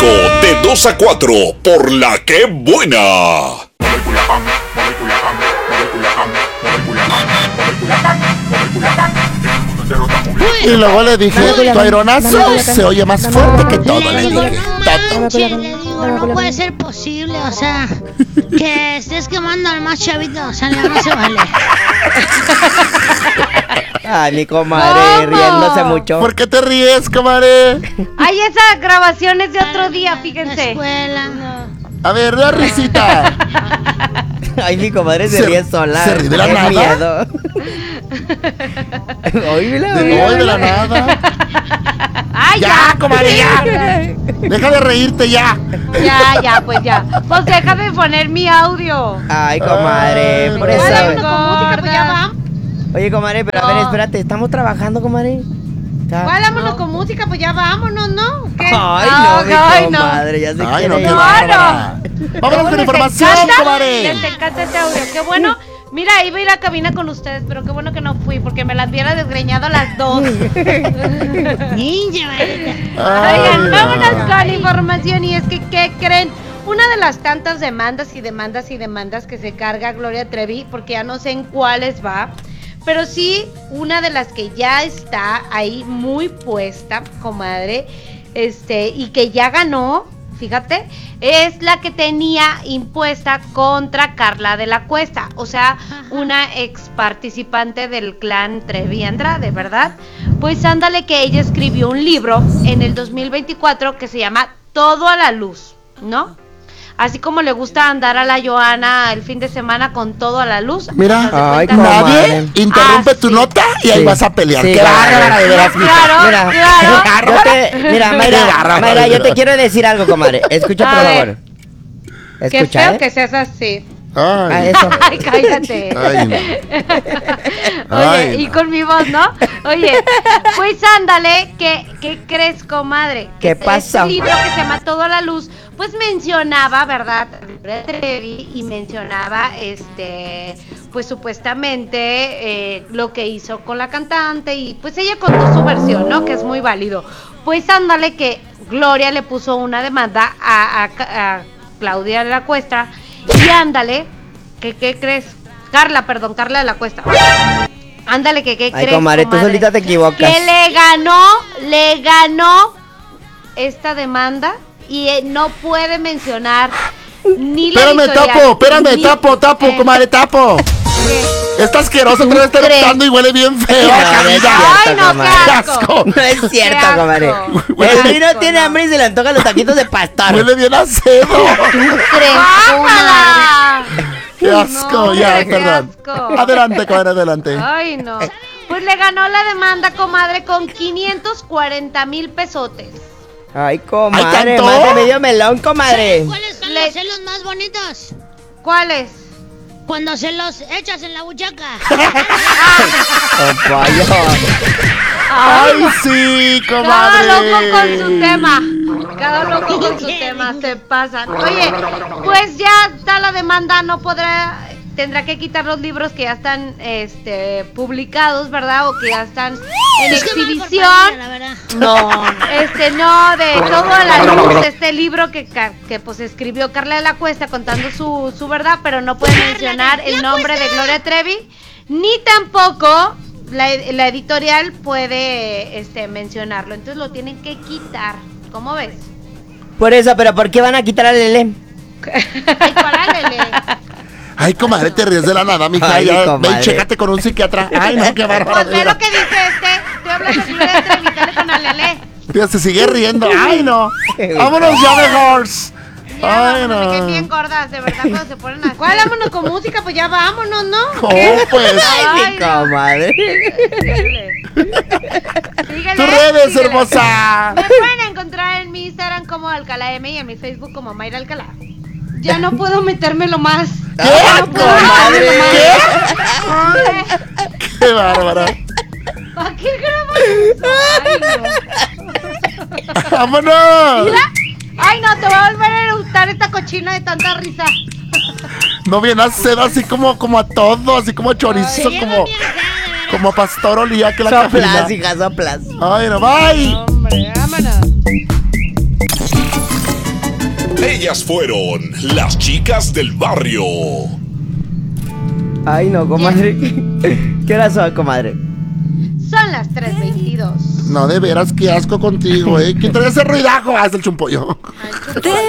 de 2 a 4 por La Que Buena. Y luego le dije, tu aeronazo se oye más fuerte que todo, le dije. No puede ser posible, o sea, que estés quemando al más chavito, o sea, no se vale. Ay, mi comadre, riéndose mucho. ¿Por qué te ríes, comadre? Ay, esa grabación es de otro día, fíjense. Escuela. A ver, la risita. Ay, mi comadre se ríe sola. ¿Se ríe de la nada? Miedo. Oíla, de la nada. Ay, Ya, comadre, ya. Deja de reírte ya. Ya, pues ya. Pues deja de poner mi audio. Ay, comadre, por eso. Vámonos con música, pues ya va. Oye, comadre, pero a ver, espérate, estamos trabajando, comadre. Vámonos con música, pues ya vámonos, ¿no? ¿Qué? Ay, no, mi comadre, ya se Ay, no, quiere qué ir. bárbara. Vámonos con información, comadre. Les encanta este audio, qué bueno. Mira, iba a ir a cabina con ustedes, pero qué bueno que no fui, porque me las hubiera desgreñado las dos. Ninja, Oigan, vámonos con información. Y es que, ¿qué creen? Una de las tantas demandas que se carga Gloria Trevi, porque ya no sé en cuáles va, pero sí, una de las que ya está ahí muy puesta, comadre, y que ya ganó, fíjate, es la que tenía impuesta contra Carla de la Cuesta, o sea, una ex participante del clan Trevi Andrade, ¿verdad? Pues ándale que ella escribió un libro en el 2024 que se llama Todo a la Luz, ¿no? Así como le gusta andar a la Joana el fin de semana con todo a la luz. Mira, Ay, nadie interrumpe tu nota y ahí vas a pelear. Sí, ¡Qué bárbara, de veras! Claro, Mira, Mayra, yo te quiero decir algo, comadre. Escucha, por favor. Qué Escucha, feo que seas así. Ay, eso. Ay, cállate. Ay, no. Oye, Ay, y no. con mi voz, ¿no? Oye, pues ándale, ¿qué crees, comadre? ¿Qué pasó? Este libro que se llama Todo a la Luz, pues mencionaba, ¿verdad? Trevi, y mencionaba, pues supuestamente lo que hizo con la cantante, y pues ella contó su versión, ¿no? Que es muy válido. Pues ándale que Gloria le puso una demanda a Claudia de la Cuesta. Y ándale, ¿qué crees? Carla de la Cuesta. Ándale, ¿qué crees? Ay, comadre, tú solita te equivocas. Que le ganó esta demanda y no puede mencionar ni la Espérame, tapo, comadre, tapo. Está asqueroso, otra vez está eruptando y huele bien feo. Ay, no, qué asco. No es cierto, Qué asco. comadre. El vino tiene hambre y se le antojan los taquitos de pastor. Huele bien a cedo. ¡Guácala! Qué asco, No, ya, qué perdón. asco. Adelante, comadre, adelante. Ay, no. Pues le ganó la demanda, comadre, con 540,000 pesotes. Ay, comadre, ¿Ay, tanto? más de medio melón, comadre. ¿Cuáles son los celos más bonitos? ¿Cuáles? Cuando se los echas en la buchaca. Oh, pollo. Ay, sí, Cada comadre. loco con su tema. Cada loco con su tema, se pasan. Oye, pues ya está la demanda, no podrá, tendrá que quitar los libros que ya están publicados, ¿verdad? O que ya están en Es que mal por exhibición. padrino, la verdad. No, de Todo a la Luz, este libro que pues escribió Carla de la Cuesta contando su verdad, pero no puede mencionar el nombre de Gloria Trevi, ni tampoco la editorial puede mencionarlo, entonces lo tienen que quitar. ¿Cómo ves? Por eso, pero ¿por qué van a quitar a Lele? Ay, párale. Ay, comadre, te ríes de la nada, mija. Ay, Ya, ve comadre. y chécate con un psiquiatra. Ay, no, qué bárbaro. Pues ve lo que dice estoy hablando de Gloria Trevi, dale con Alele. Mira, se sigue riendo. Ay, no. Vámonos ya mejor. Ay, Me no. quedé bien gordas, de verdad, cuando se ponen así. ¿Cuál? Vámonos con música, pues ya vámonos, ¿no? Oh, pues. Ay, mi comadre. Síguele, Tus redes, síguele. hermosa. Me pueden encontrar en mi Instagram como Alcalá M y en mi Facebook como Mayra Alcalá. Ya no puedo metérmelo más. ¿Qué? Ya no puedo Comadre. metérmelo más. Qué bárbara. ¿Para qué grabas eso? Vámonos. Mira. Ay, no, te voy a volver a eructar esta cochina de tanta risa. No viene a ser así como a todo, así como chorizo, como pastor olía que la Soplas, cafeína. hija, soplas. Ay, no, bye. Hombre, vámonos. Ellas fueron las chicas del barrio. Ay, no, comadre. ¿Qué hora son, comadre? Son las 3:22. No, de veras, qué asco contigo, ¿eh? ¿Quién trae ese ruidajo? Haz el chumpollo. Ay,